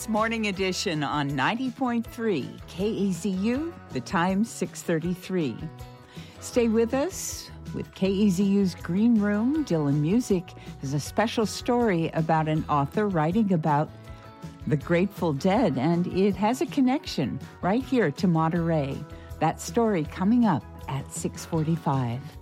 It's Morning Edition on 90.3 KEZU, the time 6:33. Stay with us. With KEZU's Green Room, Dylan Music is a special story about an author writing about the Grateful Dead, and it has a connection right here to Monterey. That story coming up at 6:45.